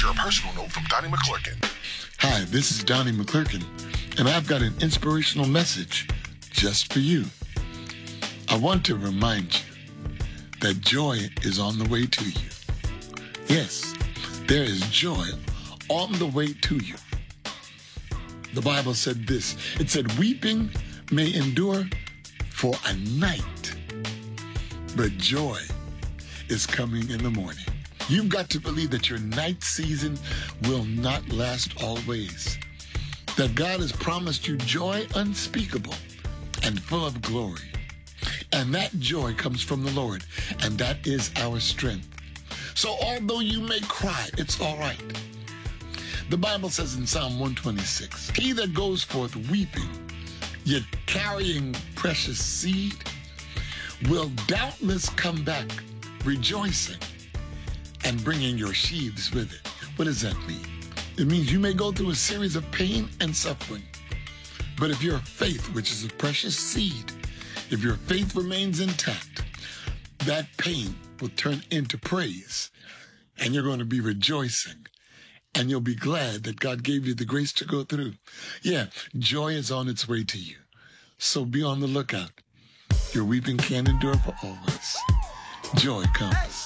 Hear a personal note from Donnie McClurkin. Hi, this is Donnie McClurkin, and I've got an inspirational message just for you. I want to remind you that joy is on the way to you. Yes, there is joy on the way to you. The Bible said this. It said, weeping may endure for a night, but joy is coming in the morning. You've got to believe that your night season will not last always. That God has promised you joy unspeakable and full of glory. And that joy comes from the Lord, and that is our strength. So although you may cry, it's all right. The Bible says in Psalm 126, he that goes forth weeping, yet carrying precious seed, will doubtless come back rejoicing and bringing your sheaves with it. What does that mean? It means you may go through a series of pain and suffering, but if your faith, which is a precious seed, if your faith remains intact, that pain will turn into praise, and you're going to be rejoicing, and you'll be glad that God gave you the grace to go through. Yeah, joy is on its way to you. So be on the lookout. Your weeping can't endure for always. Joy comes.